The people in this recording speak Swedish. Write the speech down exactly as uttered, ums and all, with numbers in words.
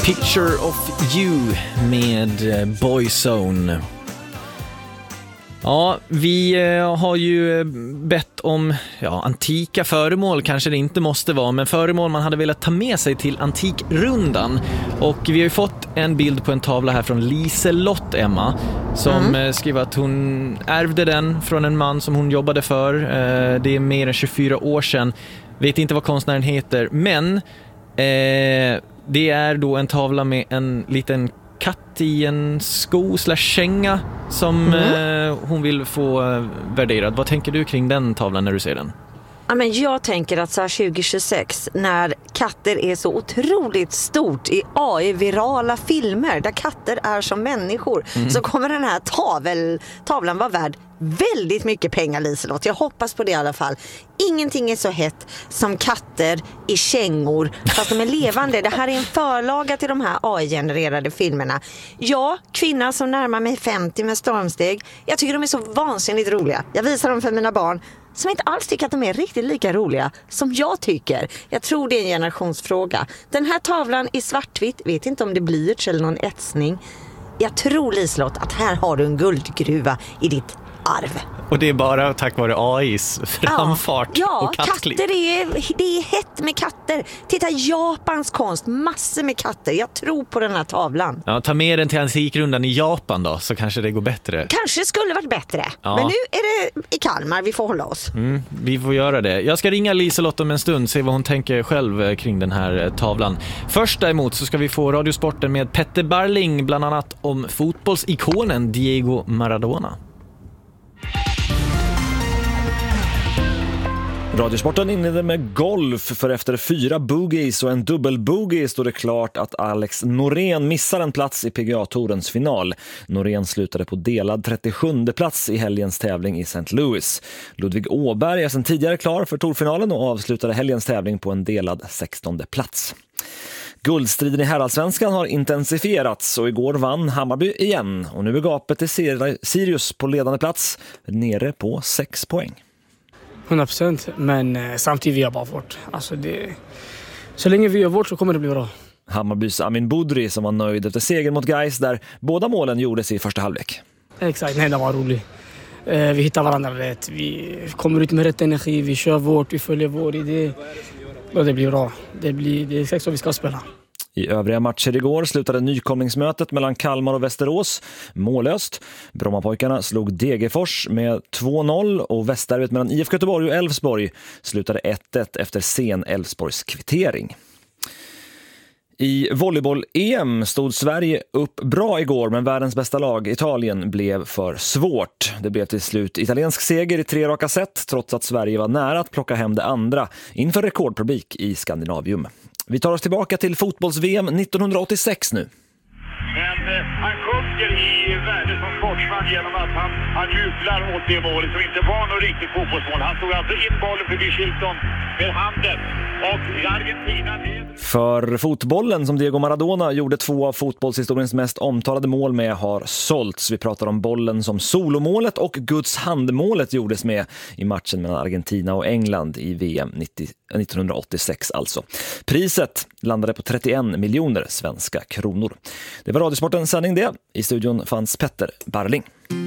Picture of You med Boyzone. Ja, vi har ju bett om ja, antika föremål, kanske det inte måste vara, men föremål man hade velat ta med sig till Antikrundan. Och vi har ju fått en bild på en tavla här från Liselott, Emma, som mm. skriver att hon ärvde den från en man som hon jobbade för. Det är mer än tjugofyra år sedan. Vet inte vad konstnären heter, men eh, det är då en tavla med en liten katt i en sko slash känga som mm. eh, hon vill få eh, värderad. Vad tänker du kring den tavlan när du ser den? Ja, men jag tänker att så här tjugo tjugosex, när katter är så otroligt stort i A I-virala filmer där katter är som människor, mm. så kommer den här tavel, tavlan vara värd väldigt mycket pengar, Liselott. Jag hoppas på det i alla fall. Ingenting är så hett som katter i kängor, fast de är levande. Det här är en förlaga till de här A I-genererade filmerna. Ja, kvinna som närmar mig femtio med stormsteg. Jag tycker de är så vansinnigt roliga. Jag visar dem för mina barn som inte alls tycker att de är riktigt lika roliga som jag tycker. Jag tror det är en generationsfråga. Den här tavlan i svartvitt, vet inte om det blir eller någon etsning. Jag tror, Liselott, att här har du en guldgruva i ditt arv. Och det är bara tack vare A I:s framfart ja, och kattklipp. Ja, katter är, det är hett med katter. Titta, Japans konst, massor med katter. Jag tror på den här tavlan. Ja, ta med den till Antikrundan i Japan då, så kanske det går bättre. Kanske skulle varit bättre. Ja. Men nu är det i Kalmar, vi får hålla oss. Mm, vi får göra det. Jag ska ringa Liselott om en stund, se vad hon tänker själv kring den här tavlan. Först däremot så ska vi få Radiosporten med Petter Barling, bland annat om fotbollsikonen Diego Maradona. Radiosporten inleder med golf, för efter fyra boogies och en dubbel boogie står det klart att Alex Norén missar en plats i P G A-tourens final. Norén slutade på delad trettiosjunde plats i helgens tävling i Saint Louis. Ludvig Åberg är sedan tidigare klar för tourfinalen och avslutade helgens tävling på en delad sextonde plats. Guldstriden i herrallsvenskan har intensifierats och igår vann Hammarby igen. Och nu är gapet till Sirius på ledande plats nere på sex poäng. hundra procent, men eh, samtidigt vi gör bara vårt. Alltså det, så länge vi gör vårt så kommer det bli bra. Hammarbys Amin Budri som var nöjd efter seger mot Gais där båda målen gjordes i första halvlek. Exakt, nej, det var roligt. Eh, vi hittar varandra rätt, vi kommer ut med rätt energi, vi kör vårt, vi följer vår idé. Och det blir bra, det, blir, det är exakt så vi ska spela. I övriga matcher igår slutade nykomlingsmötet mellan Kalmar och Västerås mållöst. Brommapojkarna slog Degerfors med två noll och Västervet mellan I F K Göteborg och Elfsborg slutade ett ett efter sen Elfsborgs kvittering. I volleyboll-E M stod Sverige upp bra igår, men världens bästa lag, Italien, blev för svårt. Det blev till slut italiensk seger i tre raka set, trots att Sverige var nära att plocka hem det andra inför rekordpublik i Skandinavium. Vi tar oss tillbaka till fotbolls-V M nittonhundraåttiosex nu. Men eh, han sjunker i värde som sportsman genom att han, han jublar åt det målet som inte var något riktigt fotbollsmål. Han stod alltså in bollen förbi Chilton med handen. Och i Argentina... För fotbollen som Diego Maradona gjorde två av fotbollshistoriens mest omtalade mål med har sålts. Vi pratar om bollen som solomålet och Guds handmålet gjordes med i matchen mellan Argentina och England i V M nittonhundraåttiosex alltså. Priset landade på trettioen miljoner svenska kronor. Det var Radiosportens sändning det. I studion fanns Petter Barling.